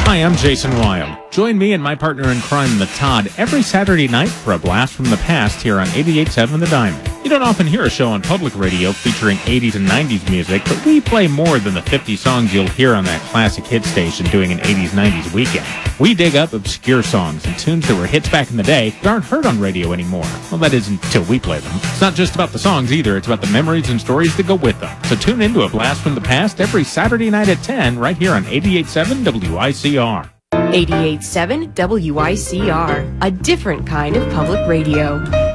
Hi, I'm Jason Wild. Join me and my partner in crime, The Todd, every Saturday night for a blast from the past here on 88.7 The Diamond. You don't often hear a show on public radio featuring 80s and 90s music, but we play more than the 50 songs you'll hear on that classic hit station doing an 80s-90s weekend. We dig up obscure songs and tunes that were hits back in the day that aren't heard on radio anymore. Well, that is until we play them. It's not just about the songs either, it's about the memories and stories that go with them. So tune into a blast from the past every Saturday night at 10 right here on 88.7 WICR. 88.7 WICR, a different kind of public radio.